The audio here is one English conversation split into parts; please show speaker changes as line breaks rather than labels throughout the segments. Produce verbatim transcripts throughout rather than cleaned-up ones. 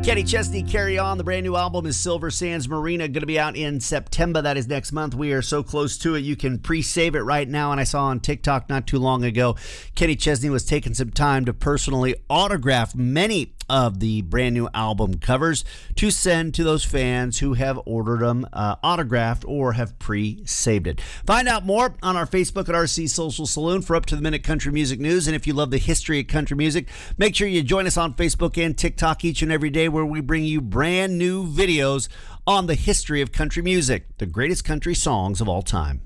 Kenny Chesney, Carry On. The brand new album is Silver Sands Marina, going to be out in September. That is next month. We are so close to it. You can pre-save it right now. And I saw on TikTok not too long ago, Kenny Chesney was taking some time to personally autograph many of the brand new album covers to send to those fans who have ordered them uh, autographed or have pre-saved it. Find out more on our Facebook at R C Social Saloon for up-to-the-minute country music news. And if you love the history of country music, make sure you join us on Facebook and TikTok each and every day, where we bring you brand new videos on the history of country music, the greatest country songs of all time.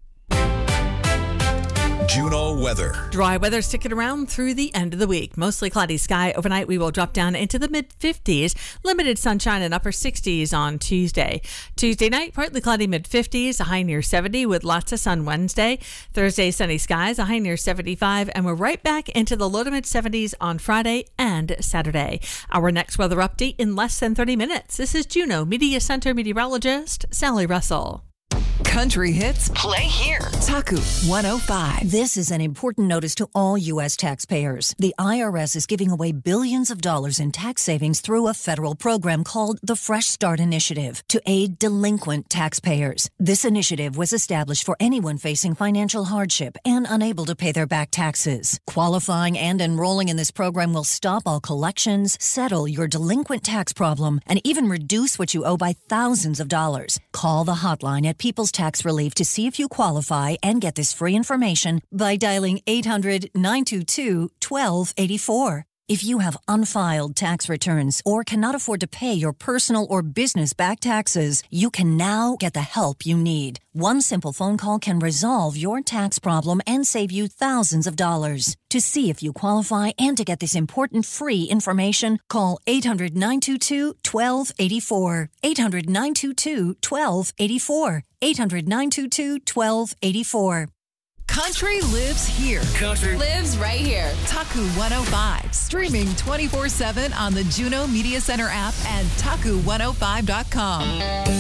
Juneau weather.
Dry weather sticking around through the end of the week. Mostly cloudy sky. Overnight, we will drop down into the mid fifties. Limited sunshine and upper sixties on Tuesday. Tuesday night, partly cloudy mid fifties, a high near seventy with lots of sun Wednesday. Thursday, sunny skies, a high near seventy-five, and we're right back into the low to mid seventies on Friday and Saturday. Our next weather update in less than thirty minutes. This is Juneau Media Center meteorologist Sally Russell.
Country hits play here. Taku one oh five.
This is an important notice to all U S taxpayers. The I R S is giving away billions of dollars in tax savings through a federal program called the Fresh Start Initiative to aid delinquent taxpayers. This initiative was established for anyone facing financial hardship and unable to pay their back taxes. Qualifying and enrolling in this program will stop all collections, settle your delinquent tax problem, and even reduce what you owe by thousands of dollars. Call the hotline at People's Tax Relief to see if you qualify and get this free information by dialing eight hundred, nine two two, one two eight four. If you have unfiled tax returns or cannot afford to pay your personal or business back taxes, you can now get the help you need. One simple phone call can resolve your tax problem and save you thousands of dollars. To see if you qualify and to get this important free information, call eight hundred, nine two two, one two eight four. eight hundred, nine two two, one two eight four. eight hundred, nine two two, one two eight four.
Country lives here.
Country lives right here.
Taku one oh five. Streaming twenty-four seven on the Juneau Media Center app and taku one oh five dot com.